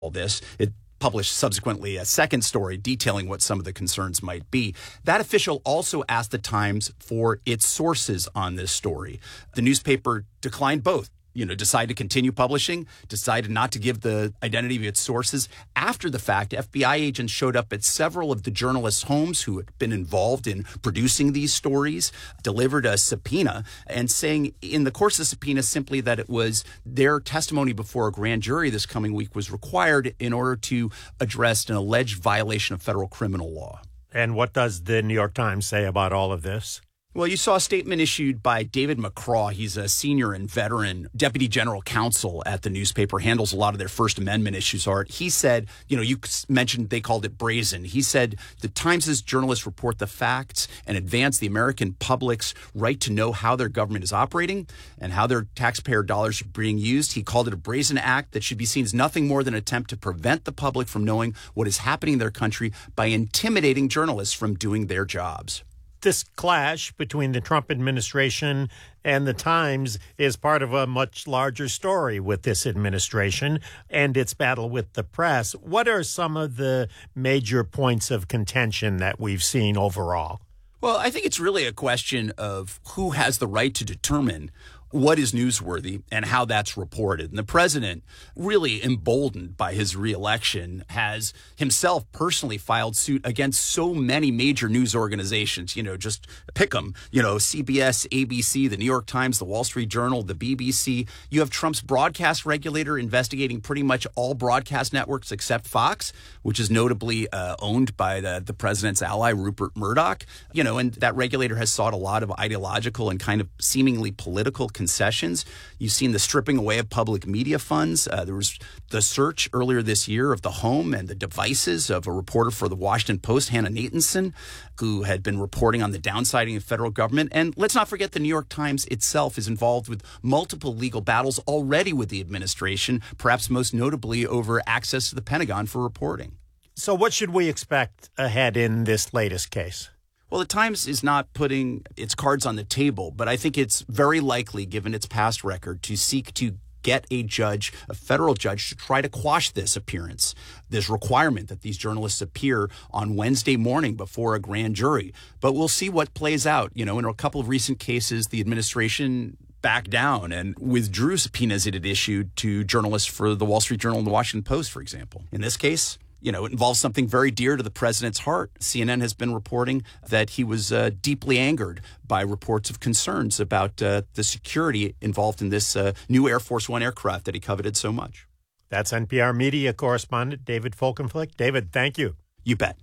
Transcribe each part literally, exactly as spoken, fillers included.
all this. It published subsequently a second story detailing what some of the concerns might be. That official also asked the Times for its sources on this story. The newspaper declined both. You know, decided to continue publishing, decided not to give the identity of its sources. After the fact, F B I agents showed up at several of the journalists' homes who had been involved in producing these stories, delivered a subpoena, and saying in the course of the subpoena simply that it was their testimony before a grand jury this coming week was required in order to address an alleged violation of federal criminal law. And what does the New York Times say about all of this? Well, you saw a statement issued by David McCraw. He's a senior and veteran deputy general counsel at the newspaper, handles a lot of their First Amendment issues. Art. He said, you know, you mentioned they called it brazen. He said the Times' journalists report the facts and advance the American public's right to know how their government is operating and how their taxpayer dollars are being used. He called it a brazen act that should be seen as nothing more than an attempt to prevent the public from knowing what is happening in their country by intimidating journalists from doing their jobs. This clash between the Trump administration and the Times is part of a much larger story with this administration and its battle with the press. What are some of the major points of contention that we've seen overall? Well, I think it's really a question of who has the right to determine what is newsworthy and how that's reported. And the president, really emboldened by his reelection, has himself personally filed suit against so many major news organizations. You know, just pick them. You know, C B S, A B C, the New York Times, the Wall Street Journal, the B B C. You have Trump's broadcast regulator investigating pretty much all broadcast networks except Fox, which is notably uh, owned by the, the president's ally, Rupert Murdoch. You know, and that regulator has sought a lot of ideological and kind of seemingly political concessions. You've seen the stripping away of public media funds. Uh, there was the search earlier this year of the home and the devices of a reporter for the Washington Post, Hannah Nathanson, who had been reporting on the downsizing of federal government. And let's not forget the New York Times itself is involved with multiple legal battles already with the administration, perhaps most notably over access to the Pentagon for reporting. So what should we expect ahead in this latest case? Well, the Times is not putting its cards on the table, but I think it's very likely, given its past record, to seek to get a judge, a federal judge, to try to quash this appearance, this requirement that these journalists appear on Wednesday morning before a grand jury. But we'll see what plays out. You know, in a couple of recent cases, the administration backed down and withdrew subpoenas it had issued to journalists for the Wall Street Journal and the Washington Post, for example. In this case, you know, it involves something very dear to the president's heart. C N N has been reporting that he was uh, deeply angered by reports of concerns about uh, the security involved in this uh, new Air Force One aircraft that he coveted so much. That's N P R media correspondent David Folkenflik. David, thank you. You bet.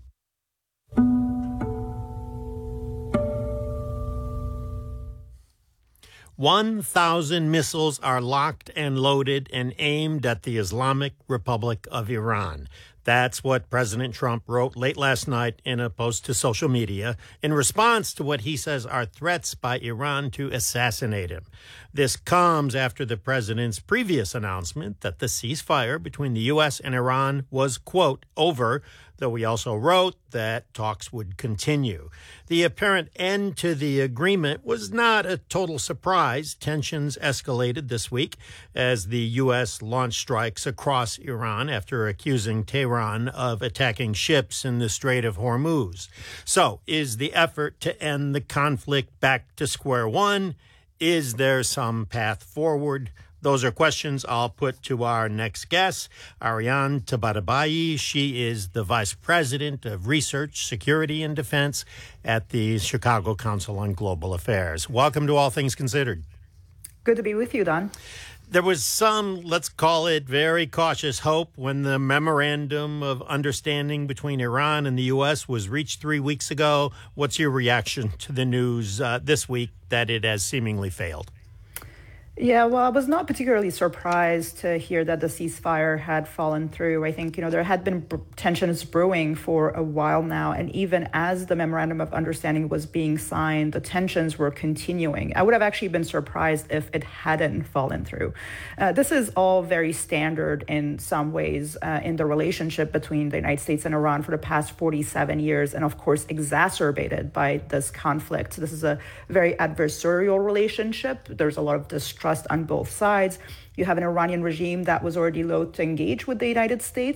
one thousand missiles are locked and loaded and aimed at the Islamic Republic of Iran. That's what President Trump wrote late last night in a post to social media in response to what he says are threats by Iran to assassinate him. This comes after the president's previous announcement that the ceasefire between the U S and Iran was, quote, over, though he also wrote that talks would continue. The apparent end to the agreement was not a total surprise. Tensions escalated this week as the U S launched strikes across Iran after accusing Tehran of attacking ships in the Strait of Hormuz. So, is the effort to end the conflict back to square one? Is there some path forward? Those are questions I'll put to our next guest, Ariane Tabatabai. She is the Vice President of Research, Security, and Defense at the Chicago Council on Global Affairs. Welcome to All Things Considered. Good to be with you, Don. There was some, let's call it, very cautious hope when the memorandum of understanding between Iran and the U S was reached three weeks ago. What's your reaction to the news uh, this week that it has seemingly failed? Yeah, well, I was not particularly surprised to hear that the ceasefire had fallen through. I think, you know, there had been b- tensions brewing for a while now. And even as the memorandum of understanding was being signed, the tensions were continuing. I would have actually been surprised if it hadn't fallen through. Uh, this is all very standard in some ways uh, in the relationship between the United States and Iran for the past forty-seven years, and of course exacerbated by this conflict. This is a very adversarial relationship. There's a lot of distrust on both sides. You have an Iranian regime that was already loath to engage with the United States